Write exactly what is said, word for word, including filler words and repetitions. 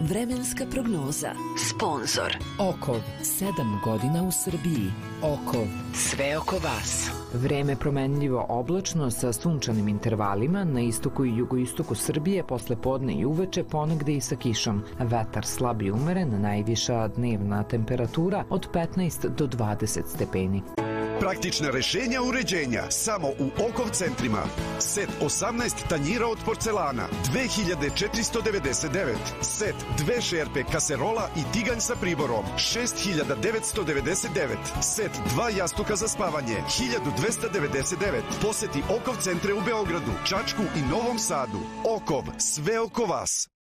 Vremenska prognoza. Sponzor Okov, sedam godina u Srbiji. Okov, sve oko vas. Vreme promenljivo oblačno sa sunčanim intervalima na istoku i jugoistoku Srbije posle podne i uveče, ponegde i sa kišom. Vetar slab i umeren, najviša dnevna temperatura od petnaest do dvadeset stepeni. Praktična rešenja uređenja samo u Okov centrima. Set osamnaest tanjira od porcelana dve hiljade četiristo devedeset devet. Set dve šerpe kaserola i tiganj sa priborom šest hiljada devetsto devedeset devet. Set dva jastuka za spavanje hiljadu dvesta devedeset devet. Poseti Okov centre u Beogradu, Čačku i Novom Sadu. Okov, sve oko vas.